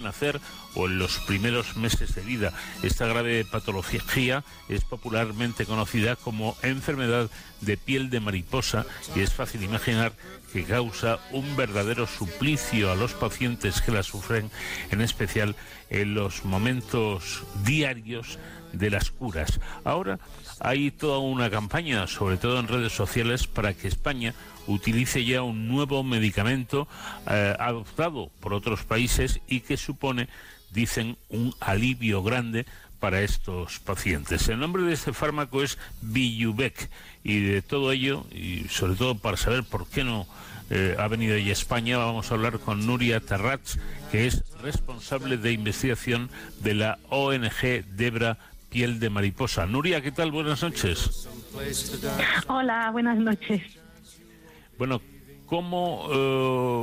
nacer o en los primeros meses de vida. Esta grave patología es popularmente conocida como enfermedad de piel de mariposa y es fácil imaginar que causa un verdadero suplicio a los pacientes que la sufren, en especial en los momentos diarios de las curas. Ahora hay toda una campaña, sobre todo en redes sociales, para que España utilice ya un nuevo medicamento adoptado por otros países y que supone, dicen, un alivio grande para estos pacientes. El nombre de este fármaco es Vyjuvek, y de todo ello, y sobre todo para saber por qué no ha venido ella a España, vamos a hablar con Núria Tarrats, que es responsable de investigación de la ONG Debra Piel de Mariposa. Núria, ¿qué tal? Buenas noches. Hola, buenas noches. Bueno, ¿cómo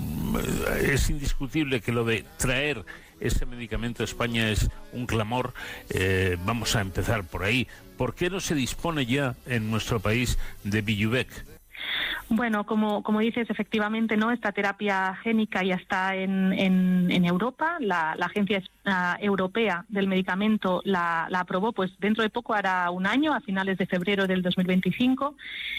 es indiscutible que lo de traer ese medicamento a España es un clamor? Vamos a empezar por ahí. ¿Por qué no se dispone ya en nuestro país de Vyjuvek? Bueno, como dices, efectivamente, ¿no? Esta terapia génica ya está en Europa. La Agencia Europea del Medicamento la aprobó, pues dentro de poco, hará un año, a finales de febrero del 2025.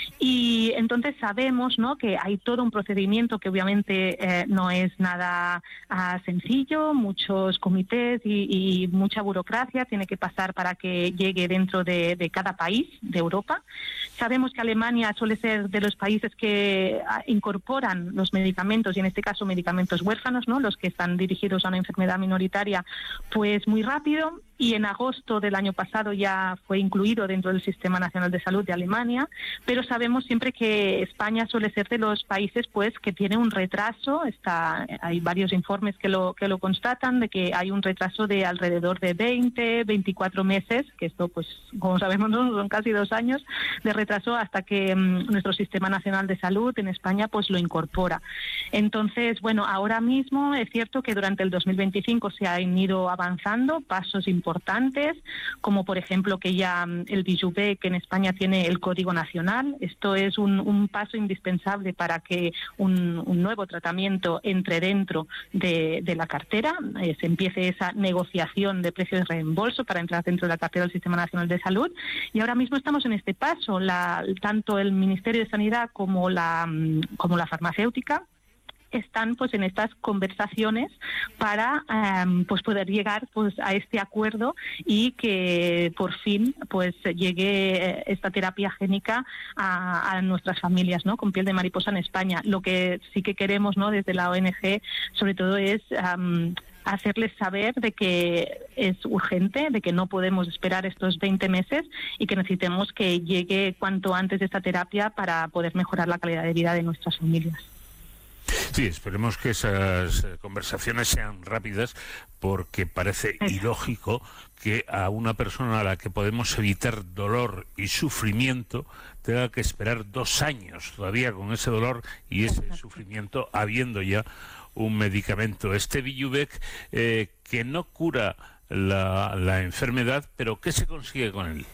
Y entonces sabemos, ¿no?, que hay todo un procedimiento que obviamente no es nada sencillo, muchos comités y mucha burocracia tiene que pasar para que llegue dentro de cada país de Europa. Sabemos que Alemania suele ser de los países que incorporan los medicamentos, y en este caso medicamentos huérfanos, ¿no?, los que están dirigidos a una enfermedad minoritaria, pues muy rápido. Y en agosto del año pasado ya fue incluido dentro del Sistema Nacional de Salud de Alemania, pero sabemos siempre que España suele ser de los países pues que tiene un retraso. Hay varios informes que lo constatan, de que hay un retraso de alrededor de 24 meses, que esto, pues como sabemos, ¿no?, son casi 2 años de retraso hasta que nuestro Sistema Nacional de Salud en España pues lo incorpora. Entonces, bueno, ahora mismo es cierto que durante el 2025 se han ido avanzando pasos importantes, como por ejemplo que ya el Vyjuvek en España tiene el código nacional. Esto es un paso indispensable para que un nuevo tratamiento entre dentro de la cartera, se empiece esa negociación de precios de reembolso para entrar dentro de la cartera del Sistema Nacional de Salud. Y ahora mismo estamos en este paso. Tanto el Ministerio de Sanidad como la farmacéutica están pues en estas conversaciones para pues poder llegar pues a este acuerdo y que por fin pues llegue esta terapia génica a nuestras familias, ¿no?, con piel de mariposa en España. Lo que sí que queremos, ¿no?, desde la ONG sobre todo es hacerles saber de que es urgente, de que no podemos esperar estos 20 meses y que necesitamos que llegue cuanto antes esta terapia para poder mejorar la calidad de vida de nuestras familias. Sí, esperemos que esas conversaciones sean rápidas, porque parece ilógico que a una persona a la que podemos evitar dolor y sufrimiento tenga que esperar 2 años todavía con ese dolor y ese sufrimiento, habiendo ya un medicamento, este Vyjuvek, que no cura la enfermedad, pero ¿qué se consigue con él?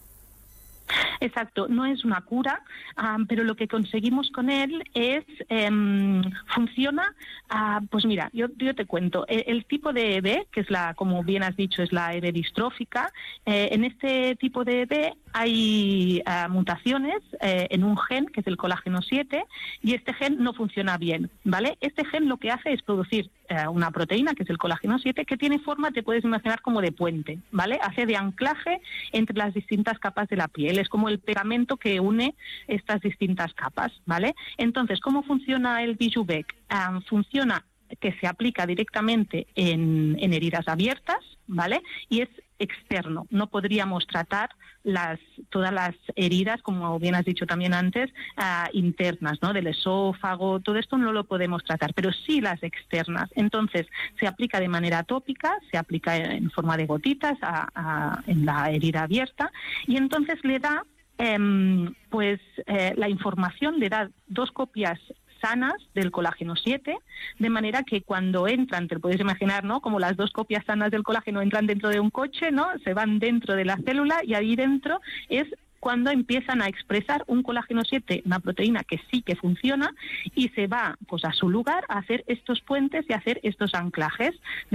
Exacto, no es una cura, pero lo que conseguimos con él es, funciona, pues mira, yo te cuento, el tipo de EB, que es como bien has dicho, es la EB distrófica, en este tipo de EB hay mutaciones en un gen, que es el colágeno 7, y este gen no funciona bien, ¿vale? Este gen lo que hace es producir una proteína, que es el colágeno 7, que tiene forma, te puedes imaginar, como de puente, ¿vale? Hace de anclaje entre las distintas capas de la piel, es como el pegamento que une estas distintas capas, ¿vale? Entonces, ¿cómo funciona el Vyjuvek? Funciona que se aplica directamente en heridas abiertas, ¿vale? Y es externo, no podríamos tratar todas las heridas, como bien has dicho también antes, internas, ¿no?, del esófago, todo esto no lo podemos tratar, pero sí las externas. Entonces se aplica de manera tópica, se aplica en forma de gotitas en la herida abierta, y entonces le da la información, le da 2 copias sanas del colágeno 7, de manera que cuando entran, te puedes imaginar, ¿no?, como las 2 copias sanas del colágeno entran dentro de un coche, ¿no?, se van dentro de la célula, y ahí dentro es cuando empiezan a expresar un colágeno 7, una proteína que sí que funciona, y se va pues a su lugar a hacer estos puentes y a hacer estos anclajes.